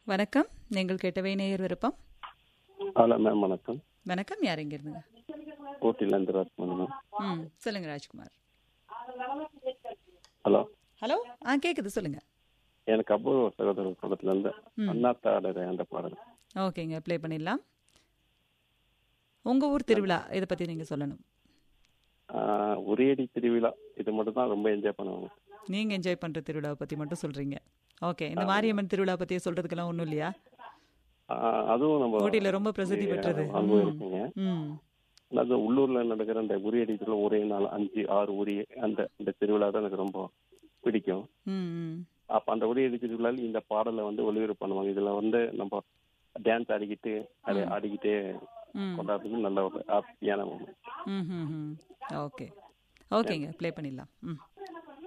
வணக்கம். நீங்கள் கேட்டவை நேயர் விருப்பம். ஹலோ மேம், வணக்கம். வணக்கம். யார் எங்க இருந்துங்க? ஊட்டிலேருந்து ராஜ்குமார் மேம். சொல்லுங்க ராஜ்குமார். Hello hello. கேக்குது, சொல்லுங்க. எனக்கு அபூர்வ சகோதரர் படத்துலேருந்து அண்ணாத்தாடர் அந்த பாடல். ஓகேங்க, ப்ளே பண்ணிடலாம். உங்க ஊர் திருவிழா இதை பத்தி நீங்க சொல்லணும். உரியடி திருவிழா இது மட்டும் தான் ரொம்ப என்ஜாய் பண்ணுவாங்க. நீங்க என்ஜாய் பண்ற திருவிழாவை பத்தி மட்டும் சொல்றீங்க. ஓகே. இந்த மாரியம்மன் திருவிழா பத்தி சொல்றதுக்கெல்லாம் ஒன்றும் இல்லையா? அதுவும் நம்ம ஊட்டியில ரொம்ப பிரசித்தி பெற்றது. அனுபவம் இருக்குங்க. அது உள்ளூர்ல நடக்கிற அந்த உரியடி திருவிழா ஒரே நாள் 5-6 உரிய அந்த திருவிழா தான் எனக்கு ரொம்ப பிடிக்கும். அப்ப அந்த உரியடி திருவிழாவில் இந்த பாடலை ஒளிபரப்பு பண்ணுவாங்க. இதுல நம்ம டான்ஸ் ஆடிக்கிட்டு அதை ஆடிக்கிட்டே கொண்டாடுறது நல்ல ஒரு ஹாப்பியான. ஓகே. ஓகேங்க, ப்ளே பண்ணிடலாம்.